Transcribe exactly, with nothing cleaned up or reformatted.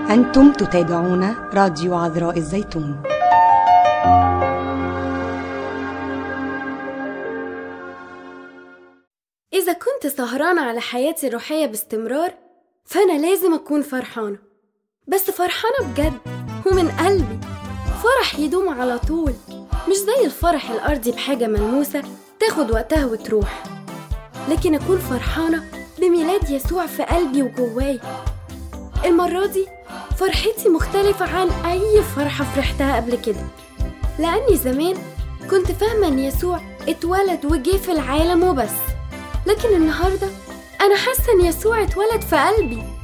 أنتم تتابعون راديو عذراء الزيتون. إذا كنت سهرانة على حياتي الروحية باستمرار فأنا لازم أكون فرحانة، بس فرحانة بجد ومن قلبي، فرح يدوم على طول، مش زي الفرح الأرضي بحاجة ملموسة تاخد وقتها وتروح، لكن أكون فرحانة بميلاد يسوع في قلبي وجواي. المرة دي فرحتي مختلفة عن أي فرحة فرحتها قبل كده، لأني زمان كنت فاهمة أن يسوع اتولد وجه في العالم وبس، لكن النهاردة أنا حاسة أن يسوع اتولد في قلبي.